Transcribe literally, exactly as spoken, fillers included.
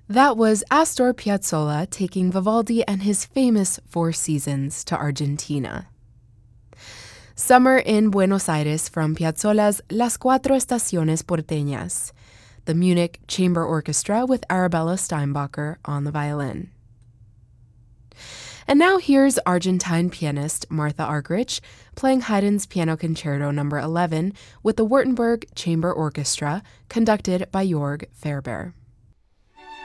That was Astor Piazzolla taking Vivaldi and his famous Four Seasons to Argentina. Summer in Buenos Aires from Piazzolla's Las Cuatro Estaciones Porteñas, the Munich Chamber Orchestra with Arabella Steinbacher on the violin. And now here's Argentine pianist Martha Argerich playing Haydn's Piano Concerto number eleven with the Württemberg Chamber Orchestra, conducted by Jörg Ferber.